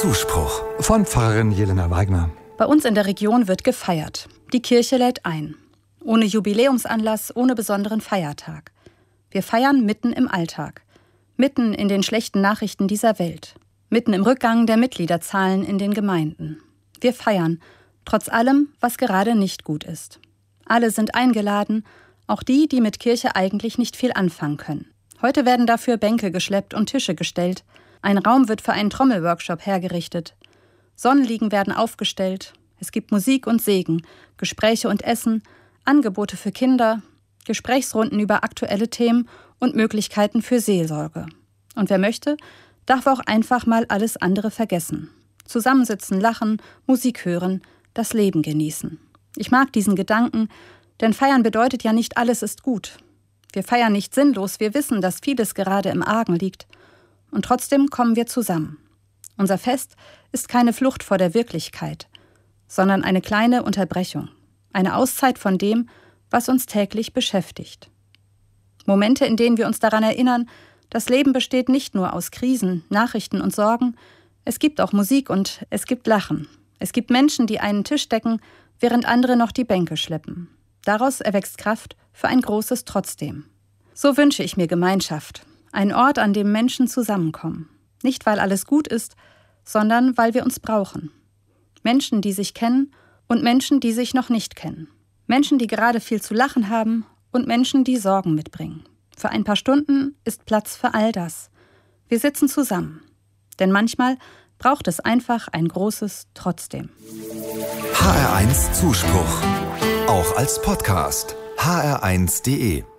Zuspruch von Pfarrerin Jelena Wagner. Bei uns in der Region wird gefeiert. Die Kirche lädt ein. Ohne Jubiläumsanlass, ohne besonderen Feiertag. Wir feiern mitten im Alltag. Mitten in den schlechten Nachrichten dieser Welt. Mitten im Rückgang der Mitgliederzahlen in den Gemeinden. Wir feiern, trotz allem, was gerade nicht gut ist. Alle sind eingeladen, auch die, die mit Kirche eigentlich nicht viel anfangen können. Heute werden dafür Bänke geschleppt und Tische gestellt. Ein Raum wird für einen Trommelworkshop hergerichtet. Sonnenliegen werden aufgestellt. Es gibt Musik und Segen, Gespräche und Essen, Angebote für Kinder, Gesprächsrunden über aktuelle Themen und Möglichkeiten für Seelsorge. Und wer möchte, darf auch einfach mal alles andere vergessen. Zusammensitzen, lachen, Musik hören, das Leben genießen. Ich mag diesen Gedanken, denn feiern bedeutet ja nicht, alles ist gut. Wir feiern nicht sinnlos, wir wissen, dass vieles gerade im Argen liegt. Und trotzdem kommen wir zusammen. Unser Fest ist keine Flucht vor der Wirklichkeit, sondern eine kleine Unterbrechung, eine Auszeit von dem, was uns täglich beschäftigt. Momente, in denen wir uns daran erinnern, das Leben besteht nicht nur aus Krisen, Nachrichten und Sorgen, es gibt auch Musik und es gibt Lachen. Es gibt Menschen, die einen Tisch decken, während andere noch die Bänke schleppen. Daraus erwächst Kraft für ein großes Trotzdem. So wünsche ich mir Gemeinschaft, ein Ort, an dem Menschen zusammenkommen. Nicht, weil alles gut ist, sondern weil wir uns brauchen. Menschen, die sich kennen und Menschen, die sich noch nicht kennen. Menschen, die gerade viel zu lachen haben und Menschen, die Sorgen mitbringen. Für ein paar Stunden ist Platz für all das. Wir sitzen zusammen. Denn manchmal braucht es einfach ein großes Trotzdem. HR1 Zuspruch. Auch als Podcast. hr1.de